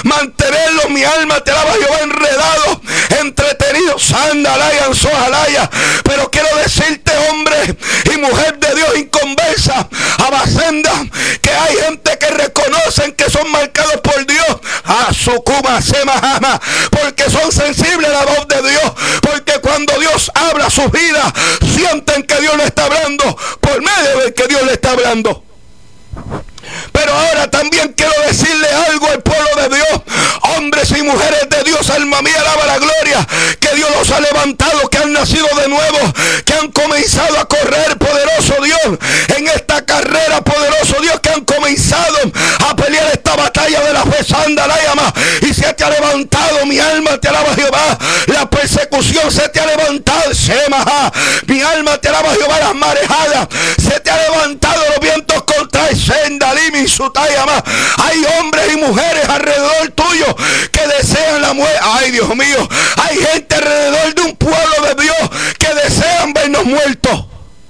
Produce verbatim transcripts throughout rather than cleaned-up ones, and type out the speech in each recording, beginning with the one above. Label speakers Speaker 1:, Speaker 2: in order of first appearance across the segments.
Speaker 1: mantenerlo, mi alma te alaba Jehová, enredado, entretenido, sandalaya, anzojalaya. Pero quiero decirte, hombre y mujer de Dios inconversa, abacenda, que hay gente que reconocen que son marcados por Dios, a su cuma se majama, porque son sensibles a la voz de Dios, porque cuando Dios habla sus vidas, sienten que Dios le está hablando por medio de que Dios le está hablando. Pero ahora también quiero decirle algo al pueblo de Dios, hombres y mujeres de Dios, alma mía, alaba la gloria, que Dios los ha levantado, que han nacido de nuevo, que han comenzado a correr, poderoso Dios, en esta carrera, poderoso Dios, que han comenzado a pelear esta batalla de la fe, santa la llama, y se te ha levantado, mi alma te alaba Jehová, la persecución se te ha levantado, semaja, mi alma te alaba Jehová, las marejadas, se te ha levantado, los vientos contrarios, sendalimi, sutayama. Hay hombres y mujeres alrededor tuyo que desean la muerte. Ay, Dios mío, hay gente alrededor de un pueblo de Dios que desean vernos muertos.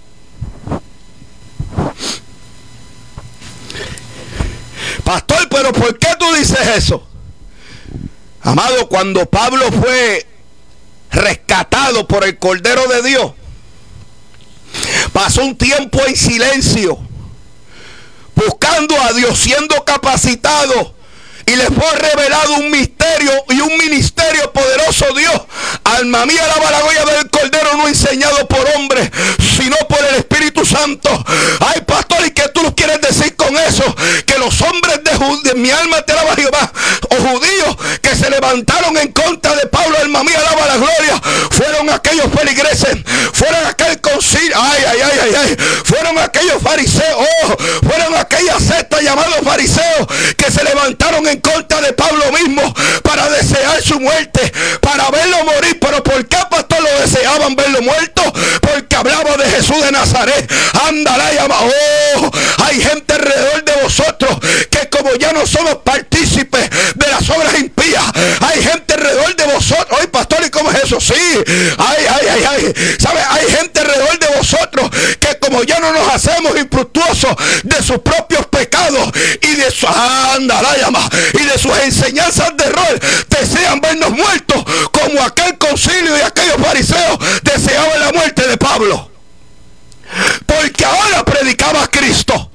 Speaker 1: Pastor, pero ¿por qué tú dices eso? Amado, cuando Pablo fue rescatado por el Cordero de Dios, pasó un tiempo en silencio, buscando a Dios, siendo capacitado, y le fue revelado un misterio y un ministerio poderoso Dios. Alma mía, alaba la gloria del Cordero, no enseñado por hombres, sino por el Espíritu Santo. Ay, pastor, ¿y qué tú quieres decir con eso? Que los hombres de, de mi alma te alaba Jehová, o judíos que se levantaron en contra de Pablo, alma mía, alaba la gloria, fueron aquellos feligreses, fueron aquel concilio, ay, ay, ay, ay, ay, fueron aquellos fariseos, oh, fueron aquella secta llamados fariseos que se levantaron en contra de Pablo mismo para desear su muerte, para verlo morir. Pero ¿por qué, pastor, lo deseaban verlo muerto? Porque hablaba de Jesús de Nazaret. Ándala, llama. Oh, hay gente alrededor de vosotros que, como ya no somos partícipes de las obras impías, hay gente alrededor de vosotros. Ay, pastor, ¿y cómo es eso? Sí, ay, ay, ay, ay. ¿Sabe? Hay gente alrededor de vosotros que, como ya no nos hacemos infructuosos de sus propios pecados y de su ándala, llama, y de sus enseñanzas de error, desean vernos muertos, como aquel concilio y aquellos fariseos deseaban la muerte de Pablo, porque ahora predicaba a Cristo.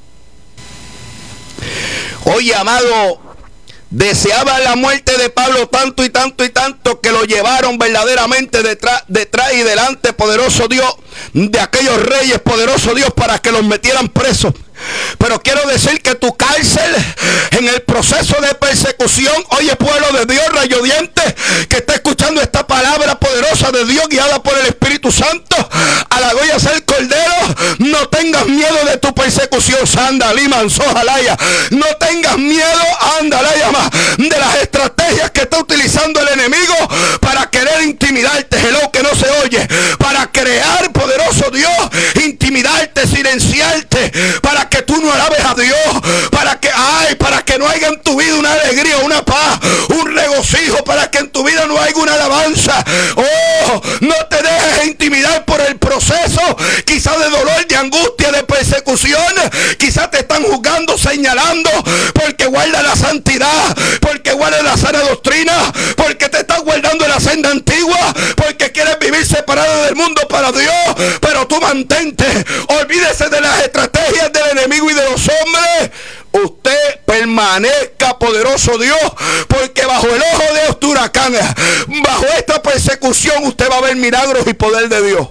Speaker 1: Oye, amado, deseaban la muerte de Pablo tanto y tanto y tanto que lo llevaron verdaderamente detrás, detrás y delante, poderoso Dios, de aquellos reyes, poderoso Dios, para que los metieran presos. Pero quiero decir que tu cárcel, en el proceso de persecución, oye, pueblo de Dios, rayodiente, que está escuchando esta palabra poderosa de Dios, guiada por el Espíritu Santo, a la gloria sea el Cordero, no tengas miedo de tu persecución, sanda, lima, anzojalaya, no tengas miedo, andalaya, de las estrategias que está utilizando el enemigo para querer intimidarte, hello, que no se oye, para crear, poderoso Dios, intimidarte, silenciarte, para que tú no alabes a Dios, para que, ay, para que no haya en tu vida una alegría, una paz, un regocijo, para que en tu vida no haya una alabanza. Oh, no te dejes intimidar por el proceso, quizás de dolor, de angustia, de persecución. Quizás te están juzgando, señalando, porque guarda la santidad, porque guarda la sana doctrina, porque te estás guardando en la senda antigua, porque quieres vivir separado del mundo para Dios. Pero tú mantente, olvídese de las estrategias del enemigo y de los hombres. Usted permanezca, poderoso Dios, porque bajo el ojo de este huracán, bajo esta persecución, usted va a ver milagros y poder de Dios.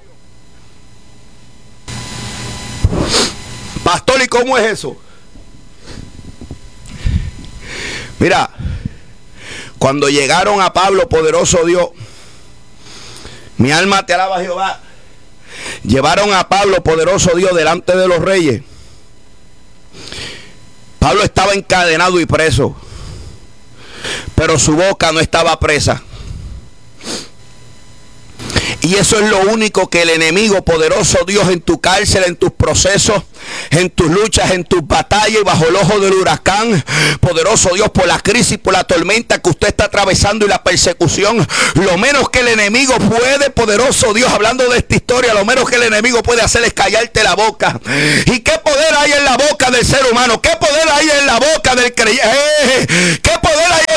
Speaker 1: Pastor, ¿y cómo es eso? Mira, cuando llegaron a Pablo, poderoso Dios, mi alma te alaba, Jehová, llevaron a Pablo, poderoso Dios, delante de los reyes. Pablo estaba encadenado y preso, pero su boca no estaba presa. Y eso es lo único que el enemigo, poderoso Dios, en tu cárcel, en tus procesos, en tus luchas, en tus batallas y bajo el ojo del huracán, poderoso Dios, por la crisis, por la tormenta que usted está atravesando y la persecución, lo menos que el enemigo puede, poderoso Dios, hablando de esta historia, lo menos que el enemigo puede hacer es callarte la boca. ¿Y qué poder hay en la boca del ser humano? ¿Qué poder hay en la boca del creyente? ¿Qué poder hay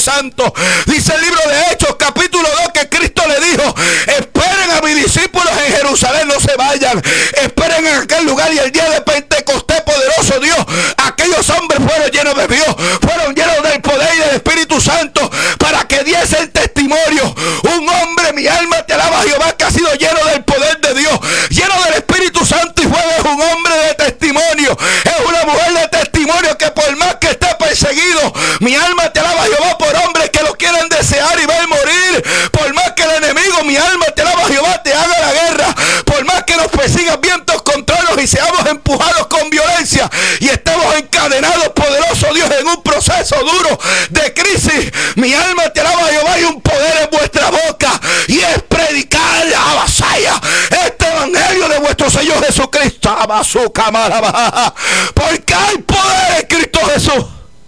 Speaker 1: Santo. Dice el libro de Hechos, capítulo dos, que Cristo le dijo: esperen a mis discípulos en Jerusalén, no se vayan, esperen en aquel lugar. Y el día de Pentecostés, poderoso Dios, aquellos hombres fueron llenos de Dios, fueron llenos del poder y del Espíritu Santo, para que diesen testimonio. Un hombre, mi alma te alaba, Jehová, que ha sido lleno del poder de Dios, lleno del Espíritu Santo, y fue un hombre de testimonio, es una mujer de testimonio, que por más que esté perseguido, mi alma te alaba, Jehová, por hombres que lo quieren desear y ver morir, por más que el enemigo, mi alma te alaba, Jehová, te haga la guerra, por más que nos persigan vientos contrarios y seamos empujados con violencia y estemos encadenados, poderoso Dios, en un proceso duro de crisis, mi alma te alaba, Jehová, hay un poder en vuestra boca, y es predicar a vasalla este evangelio de vuestro Señor Jesucristo, porque hay poder en Cristo Jesús.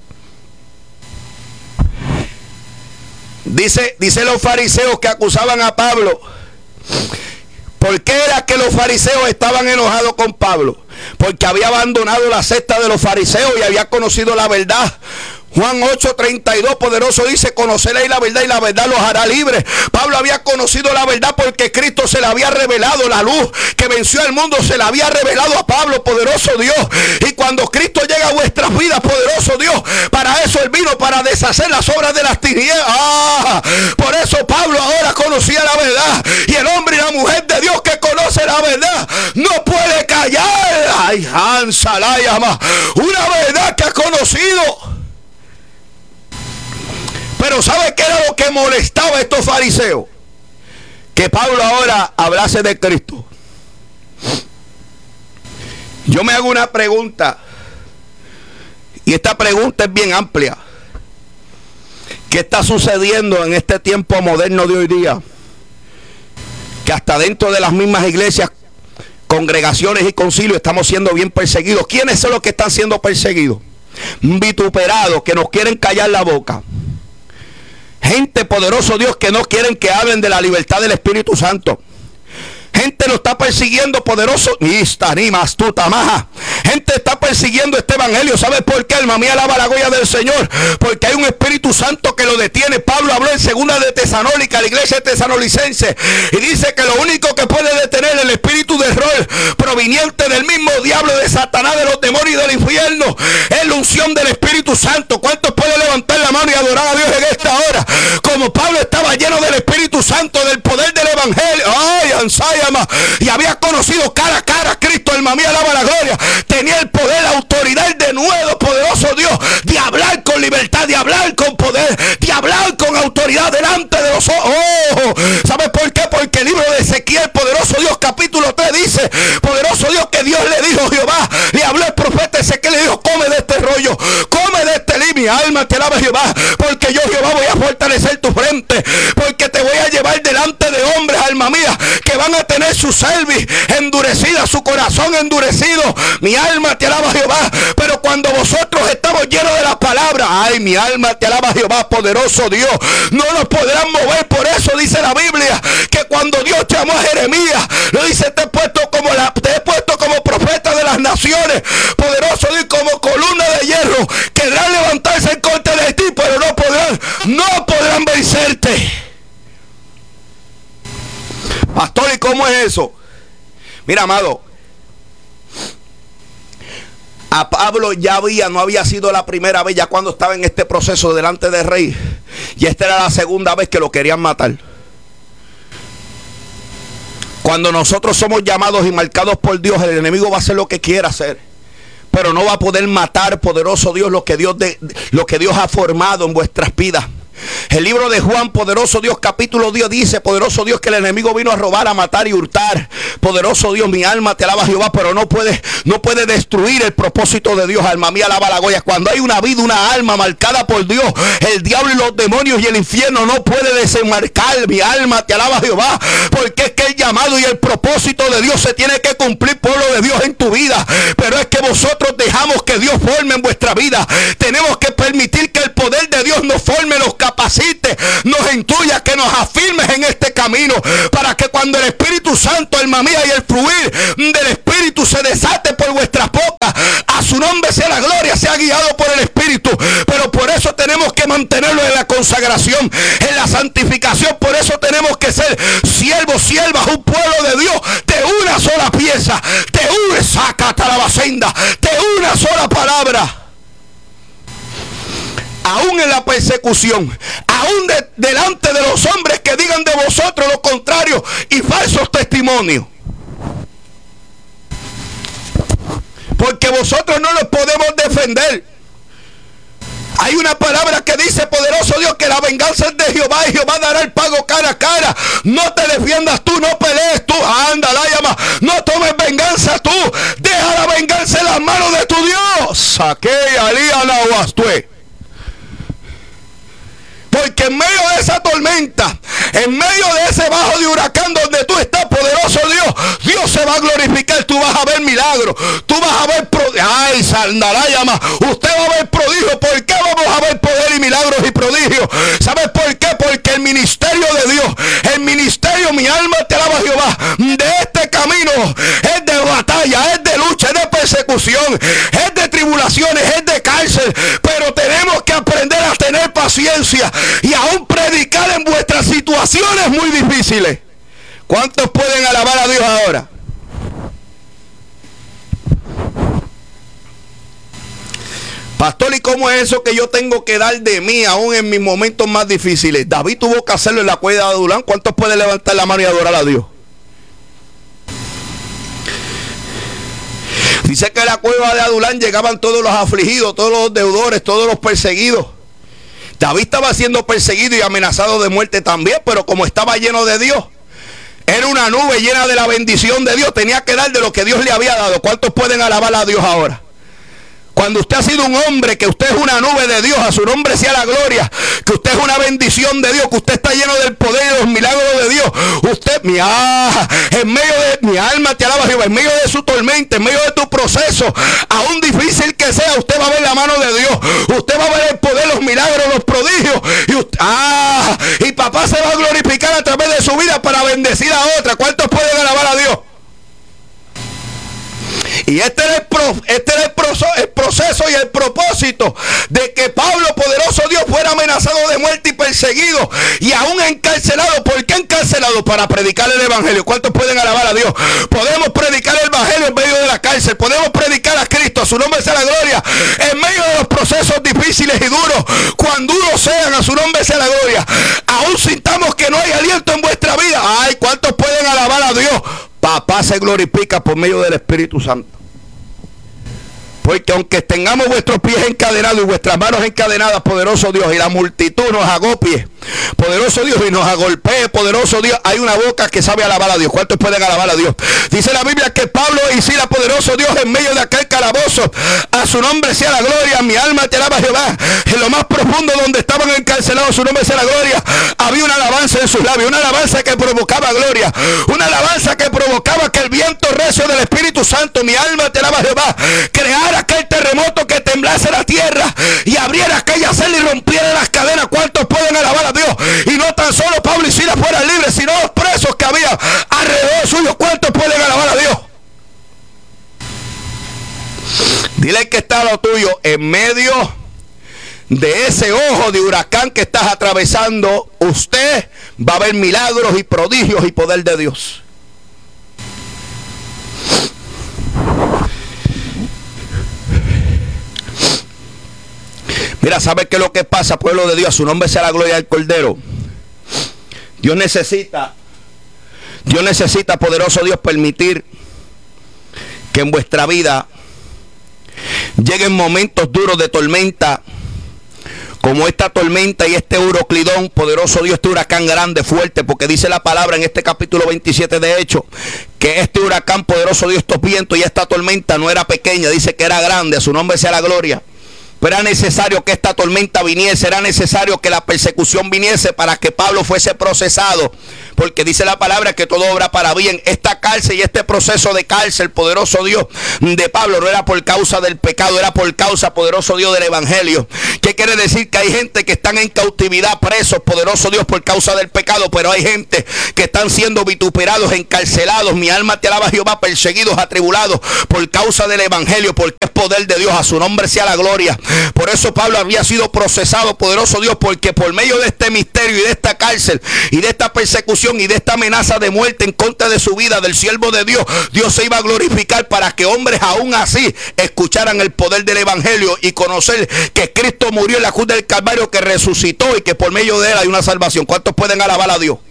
Speaker 1: Dice, dice los fariseos que acusaban a Pablo. ¿Por qué era que los fariseos estaban enojados con Pablo? Porque había abandonado la secta de los fariseos y había conocido la verdad. Juan ocho treinta y dos, poderoso, dice: conoceréis la verdad y la verdad los hará libres. Pablo había conocido la verdad porque Cristo se le había revelado. La luz que venció al mundo se la había revelado a Pablo, poderoso Dios. Y cuando Cristo llega a vuestras vidas, poderoso Dios, para eso Él vino, para deshacer las obras de las tinieblas. Ah, por eso Pablo ahora conocía la verdad. Y el hombre y la mujer de Dios que conoce la verdad no puede callar. Ay, Hansa la llama. Una verdad que ha conocido. Pero ¿sabe qué era lo que molestaba a estos fariseos? Que Pablo ahora hablase de Cristo. Yo me hago una pregunta, y esta pregunta es bien amplia. ¿Qué está sucediendo en este tiempo moderno de hoy día? Que hasta dentro de las mismas iglesias, congregaciones y concilios estamos siendo bien perseguidos. ¿Quiénes son los que están siendo perseguidos? Vituperados, que nos quieren callar la boca. Gente, poderoso Dios, que no quieren que hablen de la libertad del Espíritu Santo. Gente lo está persiguiendo, poderoso. Gente está persiguiendo este evangelio. ¿Sabe por qué? Alma mía, alaba la gloria del Señor. Porque hay un Espíritu Santo que lo detiene. Pablo habló en segunda de Tesalónica, la iglesia tesalonicense, y dice que lo único que puede detener el espíritu de error proveniente del mismo diablo, de Satanás, de los demonios y del infierno, es la unción del Espíritu Santo. ¿Cuántos pueden levantar la mano y adorar a Dios en esta hora? Como Pablo estaba lleno del Espíritu Santo, del poder del evangelio. Ay, ansaya. Y había conocido cara a cara a Cristo, alma mía, alaba la gloria. Tenía el poder, la autoridad de nuevo, poderoso Dios, de hablar con libertad, de hablar con poder, de hablar con autoridad delante de los ojos. Oh, ¿sabes por qué? Porque el libro de Ezequiel, poderoso Dios, capítulo tres, dice, poderoso Dios, que Dios le dijo, Jehová, le habló el profeta Ezequiel, le dijo: come de este rollo, come de este lío, mi alma te alaba, Jehová, porque yo, Jehová, voy a fortalecer tu frente, porque te voy a llevar delante de hombres, alma mía, que van a tener su cerviz endurecida, su corazón endurecido. Mi alma te alaba, Jehová. Pero cuando vosotros estamos llenos de la palabra, ay, mi alma te alaba, Jehová, poderoso Dios, no nos podrán mover. Por eso dice la Biblia que cuando Dios llamó a Jeremías, lo dice: te he puesto como la, te he puesto como profeta de las naciones, poderoso Dios, como columna de hierro. Querrán levantarse en contra de ti, pero no podrán, no podrán vencerte. Pastor, ¿y cómo es eso? Mira, amado, a Pablo ya había, no había sido la primera vez, ya cuando estaba en este proceso delante del rey, y esta era la segunda vez que lo querían matar. Cuando nosotros somos llamados y marcados por Dios, el enemigo va a hacer lo que quiera hacer, pero no va a poder matar, poderoso Dios, lo que Dios, de, lo que Dios ha formado en vuestras vidas. El libro de Juan, poderoso Dios, capítulo diez, dice, poderoso Dios, que el enemigo vino a robar, a matar y hurtar. Poderoso Dios, mi alma te alaba, Jehová, pero no puede, no puede destruir el propósito de Dios. Alma mía, alaba la gloria. Cuando hay una vida, una alma marcada por Dios, el diablo y los demonios y el infierno no puede desenmarcar. Mi alma te alaba, Jehová, porque es que el llamado y el propósito de Dios se tiene que cumplir, pueblo de Dios, en tu vida. Pero es que vosotros dejamos que Dios forme en vuestra vida. Tenemos que permitir que el poder de Dios nos forme, nos capacite, nos intuya, que nos afirmes en este camino, para que cuando el Espíritu Santo, alma mía, y el fluir del Espíritu se desate por vuestras bocas, a su nombre sea la gloria, sea guiado por el Espíritu. Pero por eso tenemos que que mantenerlo en la consagración, en la santificación. Por eso tenemos que ser siervos, siervas, un pueblo de Dios de una sola pieza, de una saca talabacenda, de una sola palabra. Aún en la persecución, aún de, delante de los hombres que digan de vosotros lo contrario y falsos testimonios. Porque vosotros no los podemos defender. Hay una palabra que dice, poderoso Dios, que la venganza es de Jehová y Jehová dará el pago cara a cara. No te defiendas tú, no pelees tú. Anda, la llama. No tomes venganza tú. Deja la venganza en las manos de tu Dios. Saqué alía la huastue. Porque en medio de esa tormenta, en medio de ese bajo de huracán donde tú estás, poderoso Dios, Dios se va a glorificar. Tú vas a ver milagros, tú vas a ver prodigio. Ay, Sandalayama, usted va a ver prodigio. ¿Por qué vamos a ver poder y milagros y prodigios? ¿Sabes por qué? Porque el ministerio de Dios, el ministerio, mi alma te alaba Jehová, de este camino es de batalla, es de lucha, es de persecución, es de tribulaciones, es de cárcel. Pero tenemos que aprender a tener paciencia y aún predicar en vuestras situaciones muy difíciles. ¿Cuántos pueden alabar a Dios ahora? Pastor, ¿y cómo es eso que yo tengo que dar de mí aún en mis momentos más difíciles? David tuvo que hacerlo en la cueva de Adulán. ¿Cuántos pueden levantar la mano y adorar a Dios? Dice que en la cueva de Adulán llegaban todos los afligidos, todos los deudores, todos los perseguidos. David estaba siendo perseguido y amenazado de muerte también, pero como estaba lleno de Dios, era una nube llena de la bendición de Dios, tenía que dar de lo que Dios le había dado. ¿Cuántos pueden alabar a Dios ahora? Cuando usted ha sido un hombre, que usted es una nube de Dios, a su nombre sea la gloria, que usted es una bendición de Dios, que usted está lleno del poder y de los milagros de Dios. Usted, mi, ah, en medio de mi alma te alaba Jehová, en medio de su tormenta, en medio de tu proceso, aún difícil que sea, usted va a ver la mano de Dios, usted va a ver el poder, los milagros, los prodigios, y usted, ah, y papá se va a glorificar a través de su vida para bendecir a otra. ¿Cuántos pueden alabar a Dios? Y este era, el pro, este era el, proceso, el proceso y el propósito de que Pablo, poderoso Dios, fuera amenazado de muerte y perseguido y aún encarcelado. ¿Por qué encarcelado? Para predicar el evangelio. ¿Cuántos pueden alabar a Dios? Podemos predicar el evangelio en medio de la cárcel. Podemos predicar a Cristo, a su nombre sea la gloria, en medio de los procesos difíciles y duros. Cuán duros sean, a su nombre sea la gloria. Aún sintamos que no hay aliento en vuestra vida. Ay, ¿cuántos pueden alabar a Dios? Papá se glorifica por medio del Espíritu Santo. Porque aunque tengamos vuestros pies encadenados y vuestras manos encadenadas, poderoso Dios, y la multitud nos agopie, poderoso Dios, y nos agolpee, poderoso Dios, hay una boca que sabe alabar a Dios. ¿Cuántos pueden alabar a Dios? Dice la Biblia que Pablo y Silas, poderoso Dios, en medio de aquel calabozo, a su nombre sea la gloria, mi alma te alaba Jehová. En lo más profundo donde estaban encarcelados, su nombre sea la gloria, había una alabanza en sus labios, una alabanza que provocaba gloria, una alabanza que provocaba que el viento recio del Espíritu Santo, mi alma te alaba Jehová, creara aquel terremoto que temblase la tierra y abriera aquella celda y rompiera las cadenas. ¿Cuántos pueden alabar a Dios? Y no tan solo Pablo y Silas fueran libres, sino los presos que había alrededor suyo. ¿Cuántos pueden alabar a Dios? Dile que está lo tuyo en medio de ese ojo de huracán que estás atravesando. Usted va a ver milagros y prodigios y poder de Dios. Mira, ¿sabes qué es lo que pasa, pueblo de Dios? A su nombre sea la gloria del Cordero. Dios necesita, Dios necesita, poderoso Dios, permitir que en vuestra vida lleguen momentos duros de tormenta, como esta tormenta y este Euroclidón, poderoso Dios, este huracán grande, fuerte, porque dice la palabra en este capítulo veintisiete de Hechos, que este huracán, poderoso Dios, estos vientos y esta tormenta no era pequeña, dice que era grande, a su nombre sea la gloria. Pero era necesario que esta tormenta viniese, era necesario que la persecución viniese para que Pablo fuese procesado, porque dice la palabra que todo obra para bien. Esta cárcel y este proceso de cárcel, poderoso Dios, de Pablo, no era por causa del pecado, era por causa, poderoso Dios, del evangelio. ¿Qué quiere decir? Que hay gente que están en cautividad, presos, poderoso Dios, por causa del pecado, pero hay gente que están siendo vituperados, encarcelados. Mi alma te alaba, Jehová, perseguidos, atribulados por causa del evangelio, porque es poder de Dios. A su nombre sea la gloria. Por eso Pablo había sido procesado, poderoso Dios, porque por medio de este misterio y de esta cárcel y de esta persecución y de esta amenaza de muerte en contra de su vida, del siervo de Dios, Dios se iba a glorificar para que hombres aún así escucharan el poder del evangelio y conocer que Cristo murió en la cruz del Calvario, que resucitó y que por medio de él hay una salvación. ¿Cuántos pueden alabar a Dios?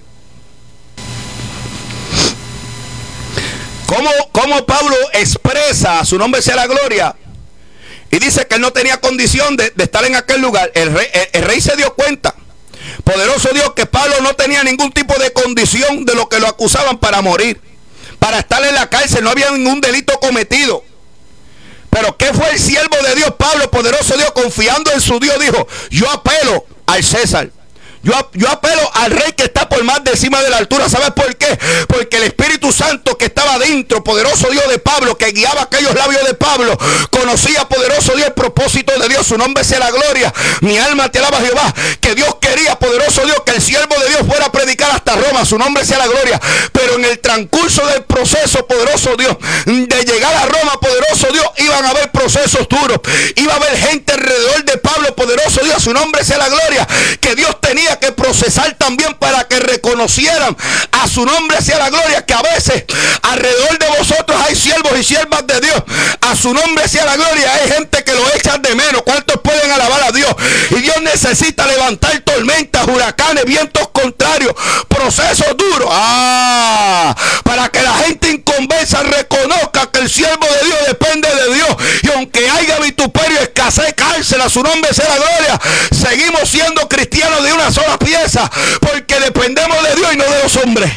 Speaker 1: ¿Cómo, cómo Pablo expresa, a su nombre sea la gloria, y dice que él no tenía condición de, de estar en aquel lugar? El rey, el, el rey se dio cuenta, poderoso Dios, que Pablo no tenía ningún tipo de condición de lo que lo acusaban para morir, para estar en la cárcel. No había ningún delito cometido. Pero ¿qué fue el siervo de Dios, Pablo, poderoso Dios, confiando en su Dios? Dijo: yo apelo al César. Yo, yo apelo al rey que está por más de encima de la altura. ¿Sabes por qué? Porque el Espíritu Santo que estaba dentro, poderoso Dios, de Pablo, que guiaba aquellos labios de Pablo, conocía, poderoso Dios, el propósito de Dios. Su nombre sea la gloria. Mi alma te alaba, Jehová. Que Dios quería, poderoso Dios, que el siervo de Dios fuera a predicar hasta Roma. Su nombre sea la gloria. Pero en el transcurso del proceso, poderoso Dios, de llegar a Roma, poderoso Dios, iban a haber procesos duros. Iba a haber gente alrededor de Pablo, poderoso Dios. Su nombre sea la gloria. Que Dios tenía que procesar también para que reconocieran, a su nombre sea la gloria, que a veces alrededor de vosotros hay siervos y siervas de Dios. A su nombre sea la gloria. Hay gente que lo echan de menos. ¿Cuántos pueden alabar a Dios? Y Dios necesita levantar tormentas, huracanes, vientos contrarios, procesos duros, ah, para que la gente inconversa reconozca que el siervo de Dios depende de Dios. Y aunque haya vituperio, escasez, cárcel, a su nombre sea la gloria, seguimos siendo cristianos de una sola pieza, porque dependemos de Dios y no de los hombres.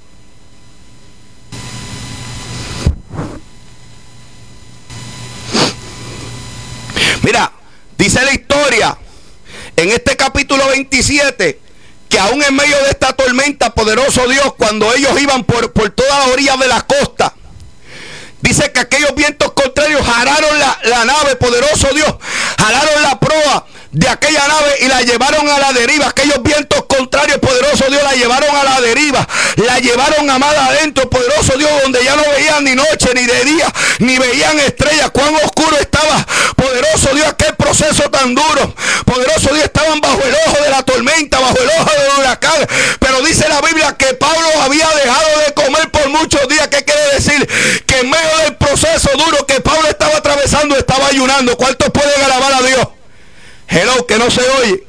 Speaker 1: Mira, dice la historia en este capítulo veintisiete que aún en medio de esta tormenta, poderoso Dios, cuando ellos iban por, por todas las orillas de la costa, dice que aquellos vientos contrarios jalaron la, la nave, poderoso Dios, jalaron la proa de aquella nave y la llevaron a la deriva. Aquellos vientos contrarios, poderoso Dios, la llevaron a la deriva, la llevaron a mar adentro, poderoso Dios, donde ya no veían ni noche ni de día, ni veían estrellas. Cuán oscuro estaba, poderoso Dios, aquel proceso tan duro. Poderoso Dios, estaban bajo el ojo de la tormenta, bajo el ojo del huracán. Pero dice la Biblia que Pablo había dejado de comer por muchos días. ¿Qué quiere decir? Que en medio del proceso duro que Pablo estaba atravesando, estaba ayunando. ¿Cuántos pueden alabar a Dios? Hello, que no se oye.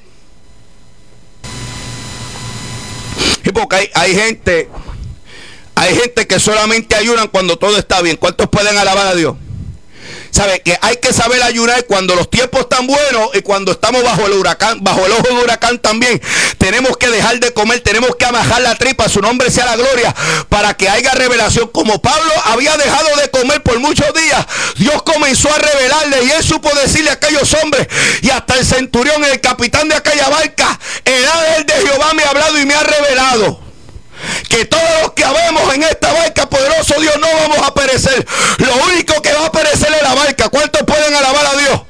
Speaker 1: Y porque hay, hay gente, hay gente que solamente ayunan cuando todo está bien. ¿Cuántos pueden alabar a Dios? ¿Sabe? Que hay que saber ayunar cuando los tiempos están buenos y cuando estamos bajo el huracán, bajo el ojo del huracán también. Tenemos que dejar de comer, tenemos que amajar la tripa, su nombre sea la gloria, para que haya revelación. Como Pablo había dejado de comer por muchos días, Dios comenzó a revelarle y él supo decirle a aquellos hombres y hasta el centurión, el capitán de aquella barca: el ángel de Jehová me ha hablado y me ha revelado que todos los que habemos en esta barca, poderoso Dios, no vamos a perecer. Lo único que va a perecer es la barca. ¿Cuántos pueden alabar a Dios?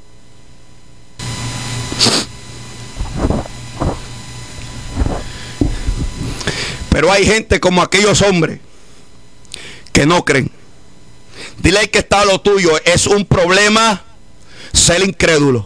Speaker 1: Pero hay gente como aquellos hombres que no creen. Dile que está a lo tuyo: es un problema ser incrédulo.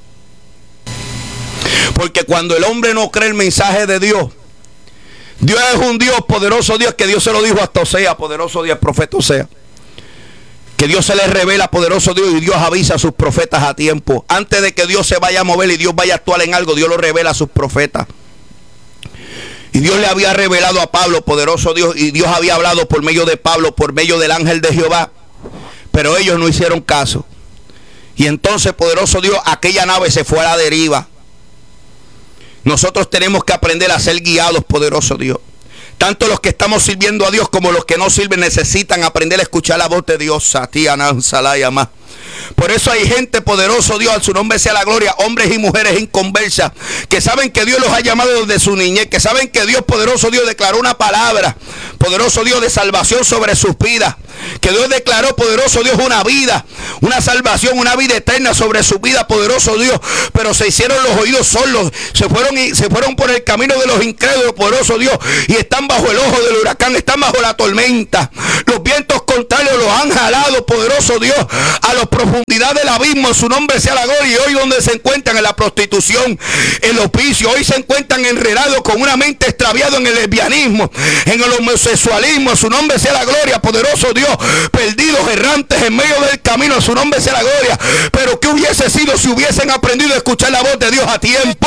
Speaker 1: Porque cuando el hombre no cree el mensaje de Dios, Dios es un Dios, poderoso Dios, que Dios se lo dijo hasta Osea, poderoso Dios, profeta Osea, que Dios se le revela, poderoso Dios, y Dios avisa a sus profetas a tiempo. Antes de que Dios se vaya a mover y Dios vaya a actuar en algo, Dios lo revela a sus profetas. Y Dios le había revelado a Pablo, poderoso Dios, y Dios había hablado por medio de Pablo, por medio del ángel de Jehová, pero ellos no hicieron caso. Y entonces, poderoso Dios, aquella nave se fue a la deriva. Nosotros tenemos que aprender a ser guiados, poderoso Dios. Tanto los que estamos sirviendo a Dios como los que no sirven necesitan aprender a escuchar la voz de Dios. Por eso hay gente, poderoso Dios, a su nombre sea la gloria, hombres y mujeres inconversas, que saben que Dios los ha llamado desde su niñez, que saben que Dios, poderoso Dios, declaró una palabra, poderoso Dios, de salvación sobre sus vidas, que Dios declaró, poderoso Dios, una vida, una salvación, una vida eterna sobre su vida, poderoso Dios, pero se hicieron los oídos sordos, se fueron y se fueron por el camino de los incrédulos, poderoso Dios, y están bajo el ojo del huracán, están bajo la tormenta. Los vientos contrarios los han jalado, poderoso Dios, a las profundidades del abismo. Su nombre sea la gloria. Y hoy donde se encuentran, en la prostitución, en los vicios, hoy se encuentran enredados con una mente extraviada en el lesbianismo, en el homosexualismo. Su nombre sea la gloria, poderoso Dios, perdidos, errantes en medio del camino. Su nombre sea la gloria. Pero ¿qué hubiese sido si hubiesen aprendido a escuchar la voz de Dios a tiempo?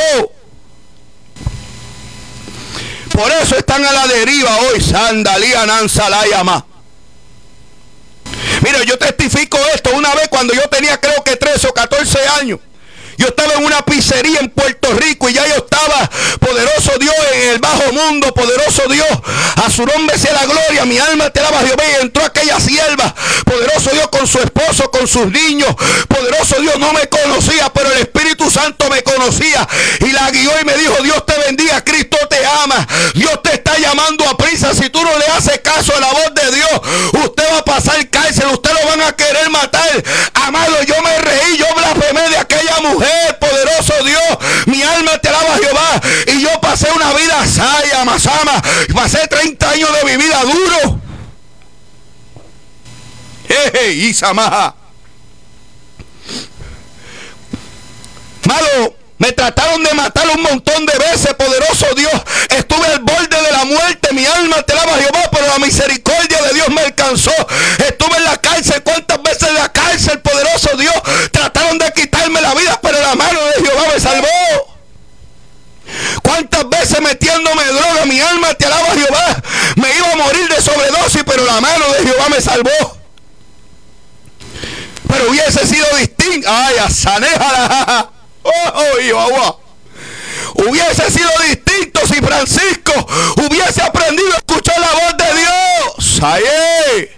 Speaker 1: Por eso están a la deriva hoy. Sandalía Nansalayama. Mira, yo testifico esto. Una vez cuando yo tenía, creo que trece o catorce años, yo estaba en una pizzería en Puerto Rico y ya yo estaba, poderoso Dios, en el bajo mundo, poderoso Dios, a su nombre sea la gloria. Mi alma te alaba, Jehová. Y entró aquella sierva, poderoso Dios, con su esposo, con sus niños. Poderoso Dios, no me conocía, pero el Espíritu Santo me conocía y la guió y me dijo: Dios te bendiga, Cristo te ama, Dios te está llamando a prisa. Si tú no le haces caso a la voz de Dios, usted va a pasar cárcel, usted lo van a querer matar. Amado, yo me reí, yo blasfemé de aquella mujer, poderoso Dios. Mi alma te alaba, Jehová. Y yo pasé una vida saya, masama. Pasé treinta años de mi vida duro. Jeje, Isamaha. Malo, me trataron de matar un montón de veces, poderoso Dios. Estuve al borde de la muerte. Mi alma te alaba, Jehová, pero la misericordia de Dios me alcanzó. Estuve en la cárcel. ¿Cuántas veces en la cárcel, poderoso Dios? Trataron de quitarme la vida, pero la mano de Jehová me salvó. ¿Cuántas veces metiéndome droga? Mi alma te alaba, Jehová. Me iba a morir de sobredosis, pero la mano de Jehová me salvó. Pero hubiese sido distinto. Ay, asanéjala. Oh, oh, agua. Hubiese sido distinto si Francisco hubiese aprendido a escuchar la voz de Dios. Ay.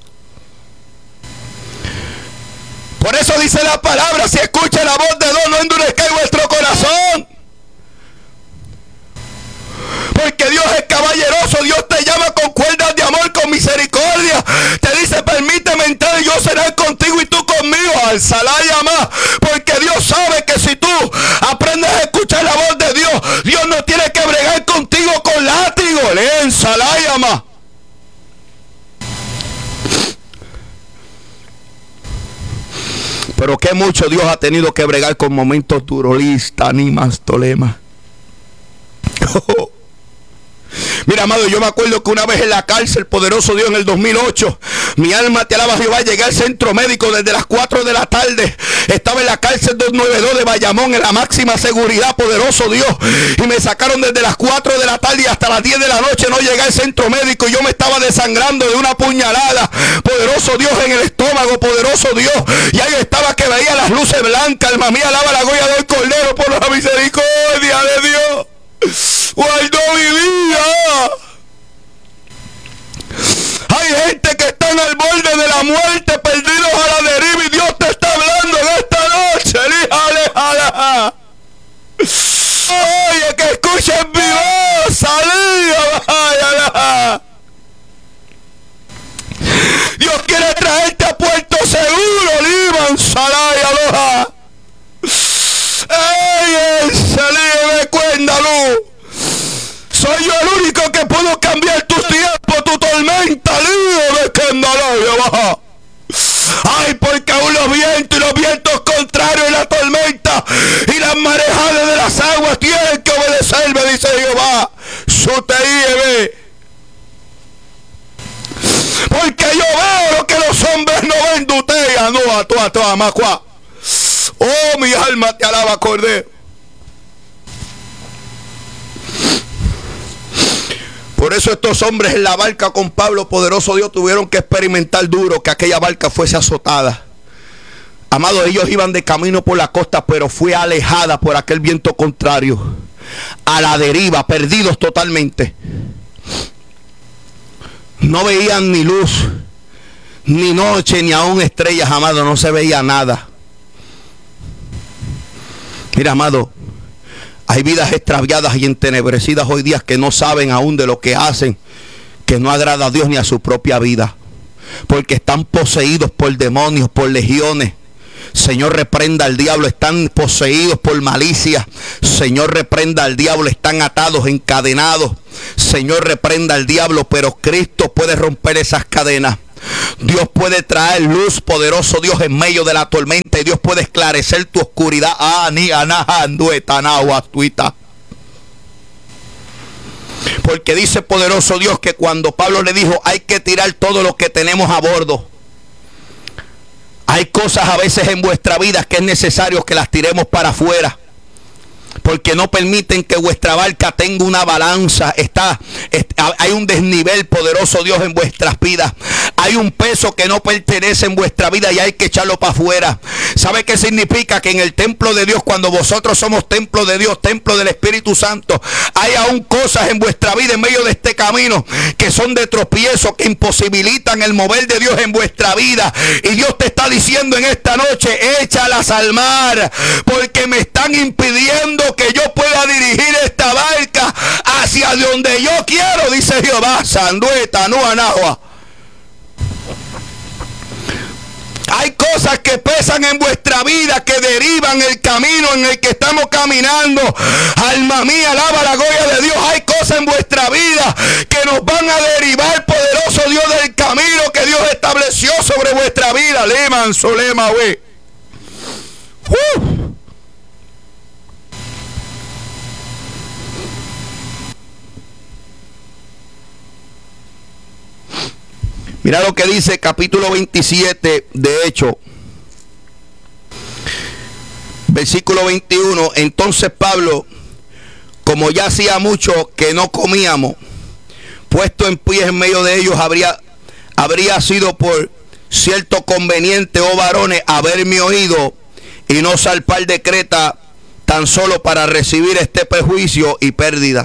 Speaker 1: Por eso dice la palabra: si escucha la voz de Dios, no endurezcáis vuestro corazón. Porque Dios es caballeroso. Dios te llama con cuerdas de amor, con misericordia. Te dice: permíteme entrar y yo seré contigo y tú conmigo. Al Salayama. Porque Dios sabe que si tú aprendes a escuchar la voz de Dios, Dios no tiene que bregar contigo con látigo. Leen Salayama. Pero que mucho Dios ha tenido que bregar con momentos duros. Lista, ni más tolema. Oh. Mira, amado, yo me acuerdo que una vez en la cárcel, poderoso Dios, en el dos mil ocho, mi alma te alaba, Jehová, llegué al centro médico desde las cuatro de la tarde. Estaba en la cárcel doscientos noventa y dos de Bayamón, en la máxima seguridad, poderoso Dios. Y me sacaron desde las cuatro de la tarde y hasta las diez de la noche. No llegué al centro médico y yo me estaba desangrando de una puñalada, poderoso Dios, en el estómago, poderoso Dios. Y ahí estaba que veía las luces blancas. Alma mía, alaba la gloria del Cordero por la misericordia de Dios. Guardó mi vida. Hay gente que está en el borde de la muerte, perdidos a la deriva, y Dios te está hablando en esta noche. Líjale, oye, que escuchen mi voz. Salía, Dios quiere traerte a puerto seguro. Liban, salaya, aloha. ¡Ey, salí, me cuenta, luz! Soy yo el único que puedo cambiar tus tiempos, tu tormenta, lío de escandalaya, baja. Ay, porque aún los vientos y los vientos contrarios y la tormenta y las marejadas de las aguas tienen que obedecerme, dice Jehová. Su te ibe. Porque yo veo lo que los hombres no ven, dutea, no, a tu, a tu, a macua. Oh, mi alma te alaba, Cordero. Por eso estos hombres en la barca con Pablo, poderoso Dios, tuvieron que experimentar duro que aquella barca fuese azotada. Amados, ellos iban de camino por la costa, pero fue alejada por aquel viento contrario. A la deriva, perdidos totalmente. No veían ni luz. ni noche, ni aún estrellas, amado, no se veía nada. Mira, amado, hay vidas extraviadas y entenebrecidas hoy día que no saben aún de lo que hacen, que no agrada a Dios ni a su propia vida, porque están poseídos por demonios, por legiones. Señor, reprenda al diablo, están poseídos por malicia. Señor, reprenda al diablo, están atados, encadenados. Señor, reprenda al diablo, pero Cristo puede romper esas cadenas. Dios puede traer luz, poderoso Dios, en medio de la tormenta, y Dios puede esclarecer tu oscuridad. Ah, ni Porque dice poderoso Dios que cuando Pablo le dijo hay que tirar todo lo que tenemos a bordo, hay cosas a veces en vuestra vida que es necesario que las tiremos para afuera, porque no permiten que vuestra barca tenga una balanza. Está, está, hay un desnivel, poderoso Dios, en vuestras vidas. Hay un peso que no pertenece en vuestra vida y hay que echarlo para afuera. ¿Sabe qué significa? Que en el templo de Dios, cuando vosotros somos templo de Dios, templo del Espíritu Santo, hay aún cosas en vuestra vida en medio de este camino que son de tropiezo, que imposibilitan el mover de Dios en vuestra vida. Y Dios te está diciendo en esta noche, échalas al mar, porque me están impidiendo que yo pueda dirigir esta barca hacia donde yo quiero, dice Jehová. Sandueta, no anagua. Hay cosas que pesan en vuestra vida, que derivan el camino en el que estamos caminando. Alma mía, alaba la gloria de Dios. Hay cosas en vuestra vida que nos van a derivar, poderoso Dios, del camino que Dios estableció sobre vuestra vida. Leman, solema, we. Uh. Mira lo que dice capítulo veintisiete de Hechos, versículo veintiuno. Entonces Pablo, como ya hacía mucho que no comíamos, puesto en pie en medio de ellos, habría, habría sido por cierto conveniente, oh varones, haberme oído y no zarpar de Creta tan solo para recibir este perjuicio y pérdida.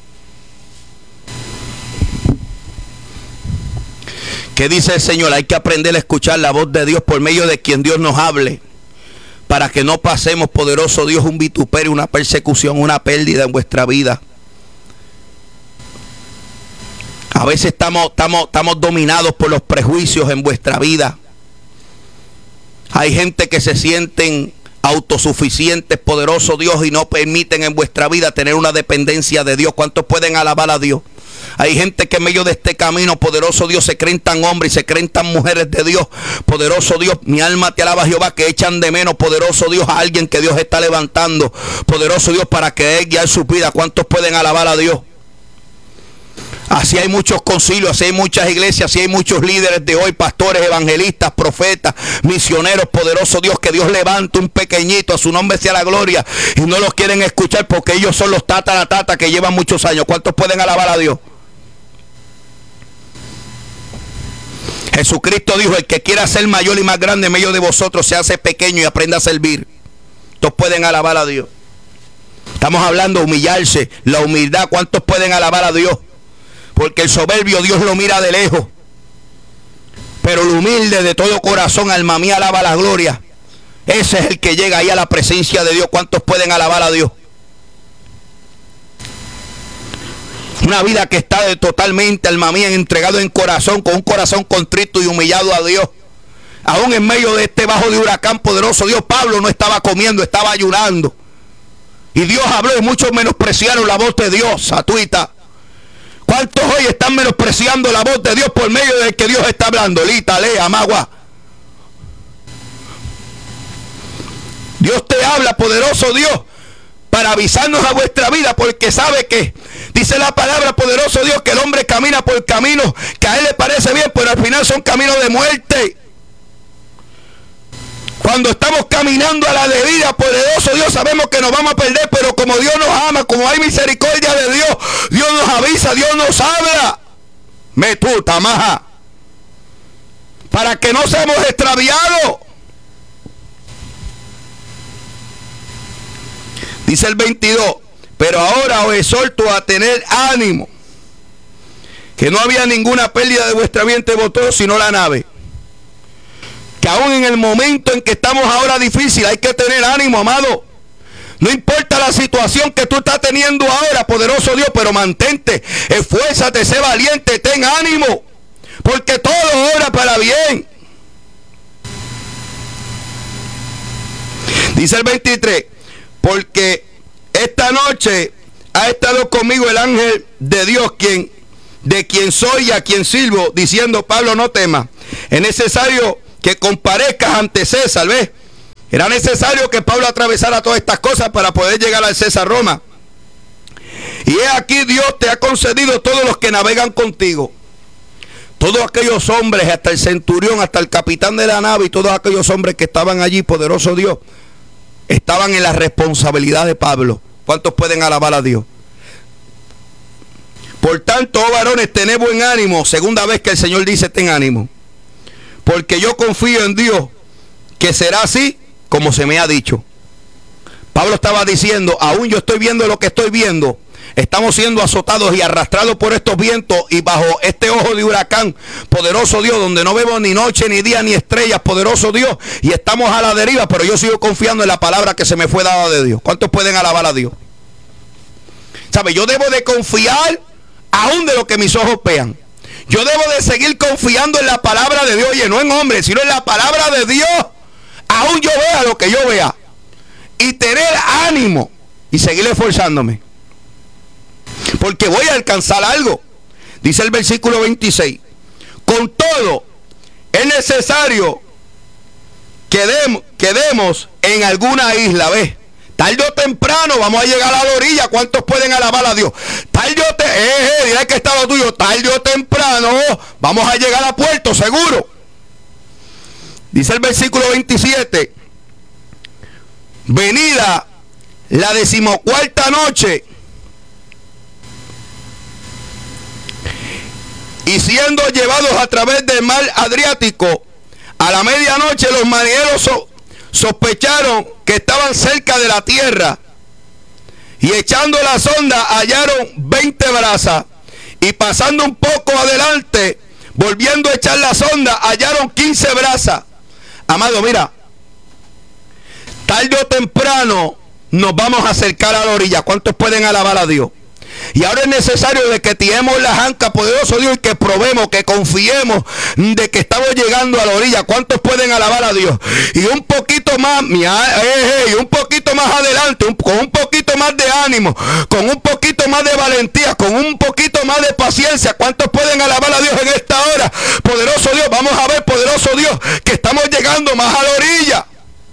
Speaker 1: ¿Qué dice el Señor? Hay que aprender a escuchar la voz de Dios por medio de quien Dios nos hable, para que no pasemos, poderoso Dios, un vituperio, una persecución, una pérdida en vuestra vida. A veces estamos, estamos, estamos dominados por los prejuicios en vuestra vida. Hay gente que se sienten autosuficientes, poderoso Dios, y no permiten en vuestra vida tener una dependencia de Dios. ¿Cuántos pueden alabar a Dios? Hay gente que en medio de este camino, poderoso Dios, se creen tan hombres y se creen tan mujeres de Dios. Poderoso Dios, mi alma te alaba, Jehová, que echan de menos, poderoso Dios, a alguien que Dios está levantando. Poderoso Dios, para que Él guíe su vida. ¿Cuántos pueden alabar a Dios? Así hay muchos concilios, así hay muchas iglesias, así hay muchos líderes de hoy, pastores, evangelistas, profetas, misioneros, poderoso Dios, que Dios levanta un pequeñito, a su nombre sea la gloria, y no los quieren escuchar porque ellos son los tataratata que llevan muchos años. ¿Cuántos pueden alabar a Dios? Jesucristo dijo, el que quiera ser mayor y más grande en medio de vosotros, se hace pequeño y aprenda a servir. ¿Cuántos pueden alabar a Dios? Estamos hablando de humillarse, la humildad. ¿Cuántos pueden alabar a Dios? Porque el soberbio Dios lo mira de lejos, pero el humilde de todo corazón, alma mía, alaba la gloria. Ese es el que llega ahí a la presencia de Dios. ¿Cuántos pueden alabar a Dios? Una vida que está de totalmente, alma mía, entregado en corazón, con un corazón contrito y humillado a Dios. Aún en medio de este bajo de huracán, poderoso Dios, Pablo no estaba comiendo, estaba ayunando. Y Dios habló y muchos menospreciaron la voz de Dios. Satuita. ¿Cuántos hoy están menospreciando la voz de Dios por medio de que Dios está hablando? Lita, lea, magua. Dios te habla, poderoso Dios, para avisarnos a vuestra vida, porque sabe que, dice la palabra, poderoso Dios, que el hombre camina por caminos que a él le parece bien, pero al final son caminos de muerte. Cuando estamos caminando a la de vida, poderoso Dios, sabemos que nos vamos a perder, pero como Dios nos ama, como hay misericordia de Dios, Dios nos avisa, Dios nos habla. Me tuta, maja. Para que no seamos extraviados. Dice el veintidós, pero ahora os exhorto a tener ánimo, que no había ninguna pérdida de vuestra vida entre vosotros, sino la nave. que aún en el momento en que estamos ahora difícil, hay que tener ánimo, amado. No importa la situación que tú estás teniendo ahora, poderoso Dios, pero mantente, esfuérzate, sé valiente, ten ánimo, porque todo obra para bien. Dice el veintitrés, porque esta noche ha estado conmigo el ángel de Dios, quien, de quien soy y a quien sirvo, diciendo: Pablo, no temas, es necesario que comparezcas ante César. ¿Ves? Era necesario que Pablo atravesara todas estas cosas para poder llegar al César Roma. Y he aquí, Dios te ha concedido todos los que navegan contigo. Todos aquellos hombres, hasta el centurión, hasta el capitán de la nave y todos aquellos hombres que estaban allí, poderoso Dios, estaban en la responsabilidad de Pablo. ¿Cuántos pueden alabar a Dios? Por tanto, oh varones, tened buen ánimo. Segunda vez que el Señor dice: ten ánimo. Porque yo confío en Dios, que será así como se me ha dicho. Pablo estaba diciendo: aún yo estoy viendo lo que estoy viendo. Estamos siendo azotados y arrastrados por estos vientos y bajo este ojo de huracán, poderoso Dios, donde no vemos ni noche, ni día, ni estrellas, poderoso Dios, y estamos a la deriva, pero yo sigo confiando en la palabra que se me fue dada de Dios. ¿Cuántos pueden alabar a Dios? ¿Sabe? Yo debo de confiar aún de lo que mis ojos vean. Yo debo de seguir confiando en la palabra de Dios, oye, no en hombres, sino en la palabra de Dios, aún yo vea lo que yo vea, y tener ánimo y seguir esforzándome, porque voy a alcanzar algo. Dice el versículo veintiséis: con todo es necesario que demos, que demos en alguna isla. ¿Ves? Tarde o temprano vamos a llegar a la orilla. ¿Cuántos pueden alabar a Dios? Tarde o te, eh, eh, dirá que está lo tuyo. Tarde o temprano vamos a llegar a puerto seguro. Dice el versículo veintisiete: venida la decimocuarta noche, y siendo llevados a través del mar Adriático, a la medianoche los marineros so, sospecharon que estaban cerca de la tierra, y echando la sonda hallaron veinte brazas, y pasando un poco adelante, volviendo a echar la sonda, hallaron quince brazas. Amado, mira, tarde o temprano nos vamos a acercar a la orilla. ¿Cuántos pueden alabar a Dios? Y ahora es necesario de que tiremos las anclas, poderoso Dios, y que probemos, que confiemos de que estamos llegando a la orilla. ¿Cuántos pueden alabar a Dios? Y un poquito más, mira, eh, eh, un poquito más adelante, un, con un poquito más de ánimo, con un poquito más de valentía, con un poquito más de paciencia. ¿Cuántos pueden alabar a Dios en esta hora? Poderoso Dios, vamos a ver, poderoso Dios, que estamos llegando más a la orilla.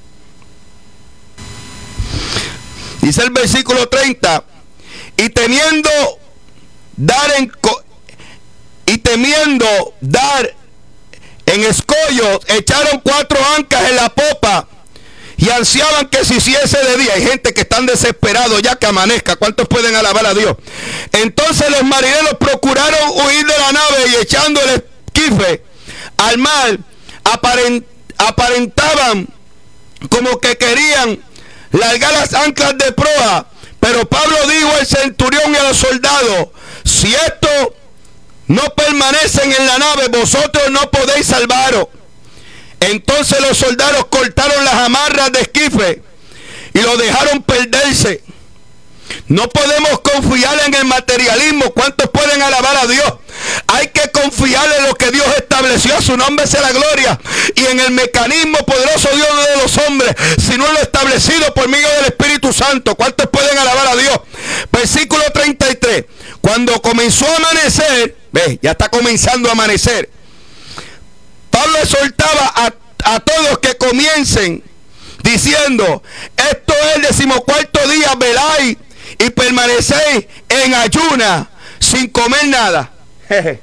Speaker 1: Dice el versículo treinta: y temiendo dar en y temiendo dar en escollos, echaron cuatro anclas en la popa y ansiaban que se hiciese de día. Hay gente que están desesperados ya que amanezca. ¿Cuántos pueden alabar a Dios? Entonces los marineros procuraron huir de la nave, y echando el esquife al mar, aparent, aparentaban como que querían largar las anclas de proa. Pero Pablo dijo al centurión y a los soldados: si estos no permanecen en la nave, vosotros no podéis salvaros. Entonces los soldados cortaron las amarras de esquife y lo dejaron perderse. No podemos confiar en el materialismo. ¿Cuántos pueden alabar a Dios? Hay que confiar en lo que Dios estableció, a su nombre sea la gloria, y en el mecanismo poderoso Dios de los hombres, sino en lo establecido por medio del Espíritu Santo. ¿Cuántos pueden alabar a Dios? Versículo treinta y tres: cuando comenzó a amanecer, ve, ya está comenzando a amanecer, Pablo exhortaba a, a todos que comiencen diciendo: esto es el decimocuarto día, veláis y permanecéis en ayuna sin comer nada. Jeje.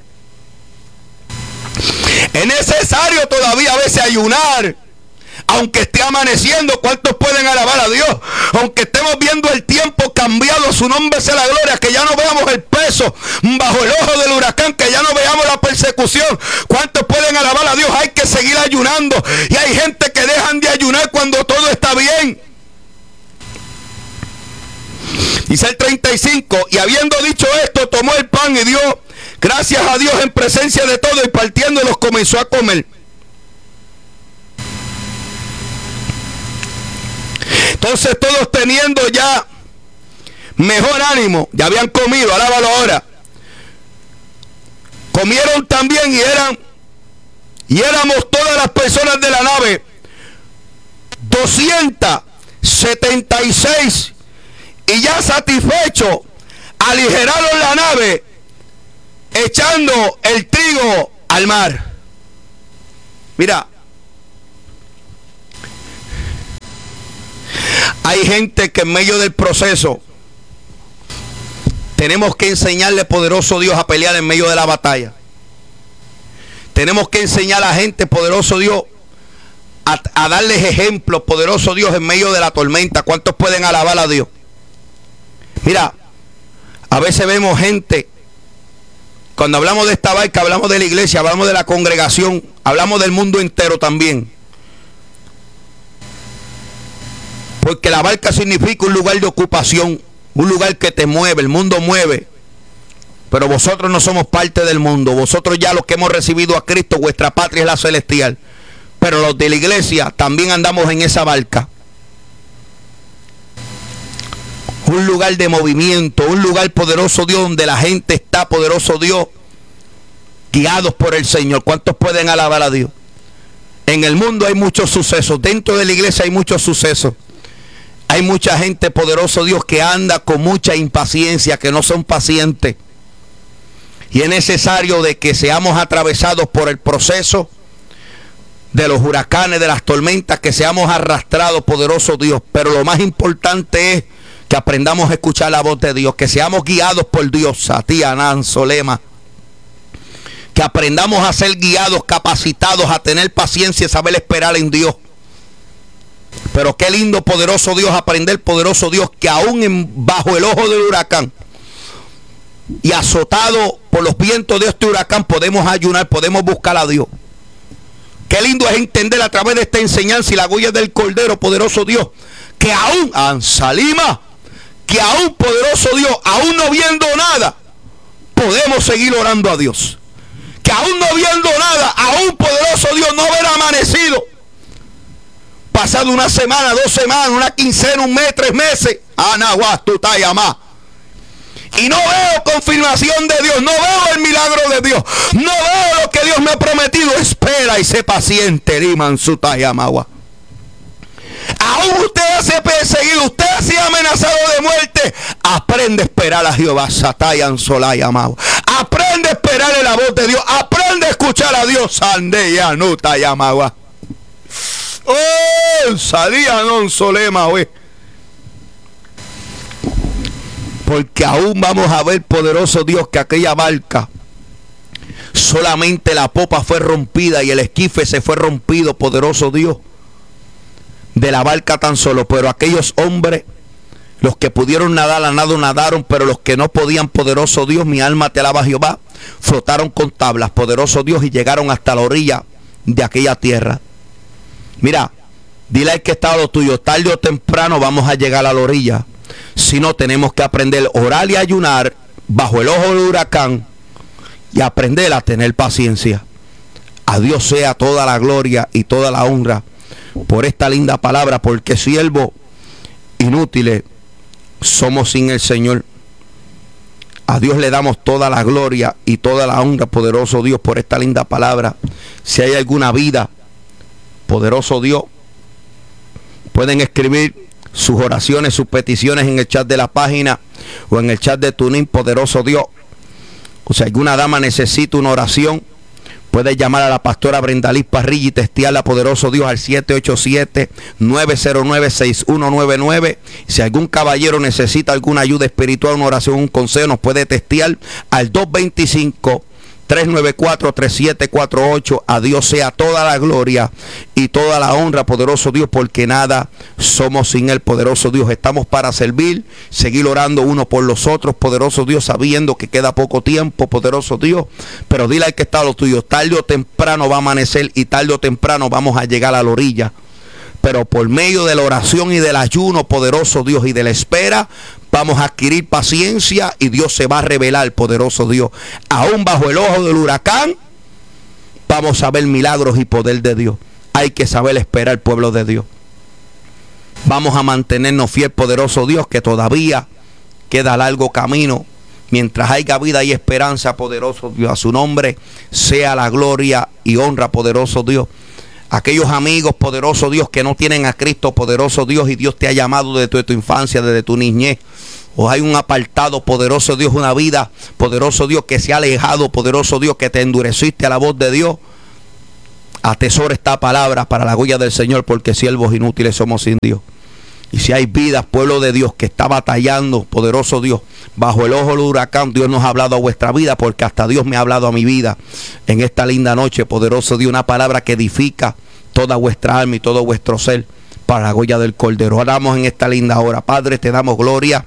Speaker 1: Es necesario todavía a veces ayunar, aunque esté amaneciendo. ¿Cuántos pueden alabar a Dios? Aunque estemos viendo el tiempo cambiado, su nombre sea la gloria, que ya no veamos el peso bajo el ojo del huracán, que ya no veamos la persecución. ¿Cuántos pueden alabar a Dios? Hay que seguir ayunando, y hay gente que dejan de ayunar cuando todo está bien. Dice el treinta y cinco: y habiendo dicho esto, tomó el pan y dio gracias a Dios en presencia de todos, y partiéndolos comenzó a comer. Entonces todos teniendo ya mejor ánimo, ya habían comido, alábalo ahora. Comieron también y eran, y éramos todas las personas de la nave, doscientas setenta y seis, y ya satisfechos, aligeraron la nave, echando el trigo al mar. Mira, hay gente que en medio del proceso tenemos que enseñarle, poderoso Dios, a pelear en medio de la batalla. Tenemos que enseñar a la gente, poderoso Dios, a, a darles ejemplos, poderoso Dios, en medio de la tormenta. ¿Cuántos pueden alabar a Dios? Mira, a veces vemos gente, cuando hablamos de esta barca, hablamos de la iglesia, hablamos de la congregación, hablamos del mundo entero también. Porque la barca significa un lugar de ocupación, un lugar que te mueve, el mundo mueve. Pero vosotros no somos parte del mundo. Vosotros ya los que hemos recibido a Cristo, vuestra patria es la celestial. Pero los de la iglesia también andamos en esa barca. Un lugar de movimiento, un lugar, poderoso Dios, donde la gente está, poderoso Dios, guiados por el Señor. ¿Cuántos pueden alabar a Dios? En el mundo hay muchos sucesos. Dentro de la iglesia hay muchos sucesos. Hay mucha gente, poderoso Dios, que anda con mucha impaciencia, que no son pacientes. Y es necesario de que seamos atravesados por el proceso de los huracanes, de las tormentas, que seamos arrastrados, poderoso Dios. Pero lo más importante es que aprendamos a escuchar la voz de Dios, que seamos guiados por Dios. Satía, Nan, Solema. Que aprendamos a ser guiados, capacitados, a tener paciencia y saber esperar en Dios. Pero qué lindo, poderoso Dios, aprender, poderoso Dios, que aún en, bajo el ojo del huracán y azotado por los vientos de este huracán, podemos ayunar, podemos buscar a Dios. Qué lindo es entender a través de esta enseñanza y la huella del Cordero, poderoso Dios, que aún, Ansalima, que aún, poderoso Dios, aún no viendo nada, podemos seguir orando a Dios. Que aún no viendo nada, aún, poderoso Dios, no haber amanecido, pasado una semana, dos semanas, una quincena, un mes, tres meses, Anahuastutayamá, y no veo confirmación de Dios, no veo el milagro de Dios, no veo lo que Dios me ha prometido. Espera y sé paciente, Rimansutayamagua. Aún usted hace perseguido, usted ha sido amenazado de muerte. Aprende a esperar a Jehová. Satayan Solayamagua. Aprende a esperar en la voz de Dios. Aprende a escuchar a Dios. Sandeyanutayamagua. Oh, salía non solema, güey. Porque aún vamos a ver, poderoso Dios, que aquella barca, solamente la popa fue rompida y el esquife se fue rompido, poderoso Dios, de la barca tan solo. Pero aquellos hombres, los que pudieron nadar, a nado nadaron, pero los que no podían, poderoso Dios, mi alma te alaba, Jehová, flotaron con tablas, poderoso Dios, y llegaron hasta la orilla de aquella tierra. Mira, dile al que está a lo tuyo, tarde o temprano vamos a llegar a la orilla. Si no, tenemos que aprender a orar y ayunar bajo el ojo del huracán y aprender a tener paciencia. A Dios sea toda la gloria y toda la honra por esta linda palabra, porque siervos inútiles somos sin el Señor. A Dios le damos toda la gloria y toda la honra, poderoso Dios, por esta linda palabra. Si hay alguna vida, poderoso Dios, pueden escribir sus oraciones, sus peticiones en el chat de la página o en el chat de TuneIn, poderoso Dios. O si alguna dama necesita una oración, puede llamar a la pastora Brenda Liz Parrilla y testearla, poderoso Dios, al siete ocho siete, nueve cero nueve, seis uno nueve nueve. Si algún caballero necesita alguna ayuda espiritual, una oración, un consejo, nos puede testear al dos dos cinco, tres nueve cuatro, tres siete cuatro ocho. A Dios sea toda la gloria y toda la honra, poderoso Dios, porque nada somos sin Él, poderoso Dios. Estamos para servir, seguir orando uno por los otros, poderoso Dios, sabiendo que queda poco tiempo, poderoso Dios. Pero dile al que está a lo tuyo, tarde o temprano va a amanecer y tarde o temprano vamos a llegar a la orilla. Pero por medio de la oración y del ayuno, poderoso Dios, y de la espera, vamos a adquirir paciencia y Dios se va a revelar, poderoso Dios. Aún bajo el ojo del huracán, vamos a ver milagros y poder de Dios. Hay que saber esperar, pueblo de Dios. Vamos a mantenernos fiel, poderoso Dios, que todavía queda largo camino. Mientras haya vida y esperanza, poderoso Dios, a su nombre sea la gloria y honra, poderoso Dios. Aquellos amigos, poderoso Dios, que no tienen a Cristo, poderoso Dios, y Dios te ha llamado desde tu, tu infancia, desde tu niñez. O hay un apartado, poderoso Dios, una vida, poderoso Dios, que se ha alejado, poderoso Dios, que te endureciste a la voz de Dios. Atesora esta palabra para la gloria del Señor, porque siervos inútiles somos sin Dios. Y si hay vidas, pueblo de Dios, que está batallando, poderoso Dios, bajo el ojo del huracán, Dios nos ha hablado a vuestra vida, porque hasta Dios me ha hablado a mi vida en esta linda noche, poderoso Dios, una palabra que edifica toda vuestra alma y todo vuestro ser para la gloria del Cordero. Oramos en esta linda hora. Padre, te damos gloria.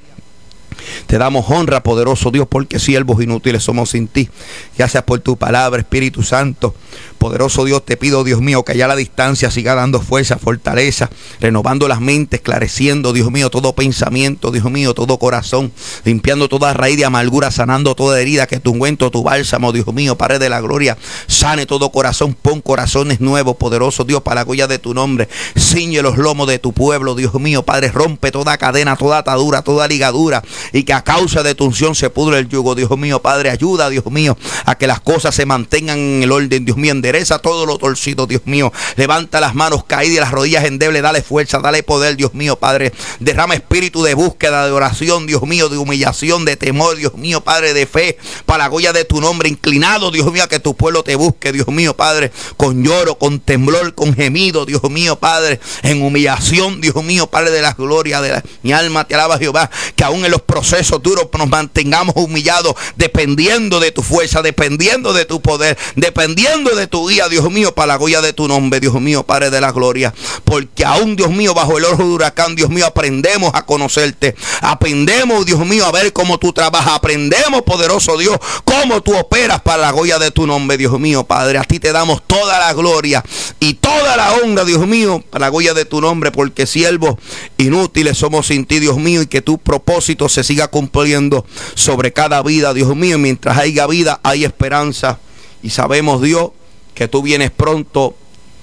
Speaker 1: Te damos honra, poderoso Dios, porque siervos inútiles somos sin ti. Gracias por tu palabra, Espíritu Santo. Poderoso Dios, te pido, Dios mío, que allá a la distancia siga dando fuerza, fortaleza, renovando las mentes, esclareciendo, Dios mío, todo pensamiento, Dios mío, todo corazón, limpiando toda raíz de amargura, sanando toda herida, que tu ungüento, tu bálsamo, Dios mío, Padre de la gloria, sane todo corazón, pon corazones nuevos, poderoso Dios, para la gloria de tu nombre. Ciñe los lomos de tu pueblo, Dios mío, Padre, rompe toda cadena, toda atadura, toda ligadura, y que a causa de tu unción se pudre el yugo, Dios mío, Padre, ayuda, Dios mío, a que las cosas se mantengan en el orden, Dios mío, endereza todo lo torcido, Dios mío, levanta las manos caídas y las rodillas endebles, dale fuerza, dale poder, Dios mío, Padre, derrama espíritu de búsqueda, de oración, Dios mío, de humillación, de temor, Dios mío, Padre, de fe, para la gloria de tu nombre, inclinado, Dios mío, a que tu pueblo te busque, Dios mío, Padre, con lloro, con temblor, con gemido, Dios mío, Padre, en humillación, Dios mío, Padre de la gloria, de la, mi alma te alaba, Jehová, que aún en los procesos duros nos mantengamos humillados, dependiendo de tu fuerza, dependiendo de tu poder, dependiendo de tu guía, Dios mío, para la gloria de tu nombre, Dios mío, Padre de la gloria, porque aún, Dios mío, bajo el ojo de huracán, Dios mío, aprendemos a conocerte, aprendemos, Dios mío, a ver cómo tú trabajas, aprendemos, poderoso Dios, cómo tú operas para la gloria de tu nombre, Dios mío, Padre, a ti te damos toda la gloria y toda la honra, Dios mío, para la gloria de tu nombre, porque siervos inútiles somos sin ti, Dios mío, y que tu propósito se siga cumpliendo sobre cada vida, Dios mío, y mientras haya vida, hay esperanza, y sabemos, Dios, que tú vienes pronto.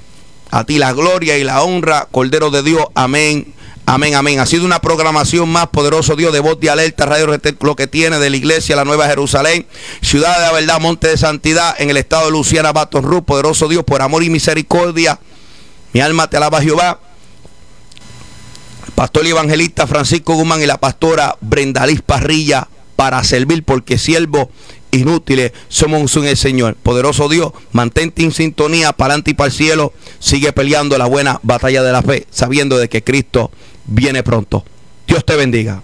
Speaker 1: A ti la gloria y la honra, Cordero de Dios, amén, amén, amén. Ha sido una programación más, poderoso Dios, de Voz de Alerta, Radio Retel, lo que tiene de la iglesia La Nueva Jerusalén, Ciudad de la Verdad, Monte de Santidad, en el estado de Luisiana, Baton Rouge. Poderoso Dios, por amor y misericordia, mi alma te alaba, Jehová. Pastor y evangelista Francisco Guzmán y la pastora Brenda Liz Parrilla, para servir, porque siervos inútiles somos en el Señor. Poderoso Dios, mantente en sintonía para adelante y para el cielo. Sigue peleando la buena batalla de la fe, sabiendo de que Cristo viene pronto. Dios te bendiga.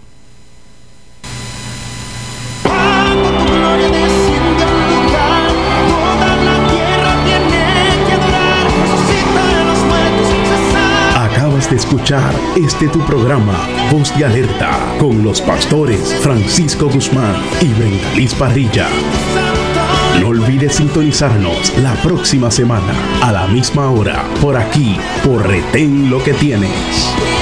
Speaker 2: Acabas de escuchar este tu programa, Voz de Alerta, con los pastores Francisco Guzmán y Brenda Liz Parrilla. No olvides sintonizarnos la próxima semana a la misma hora, por aquí, por Retén lo que tienes.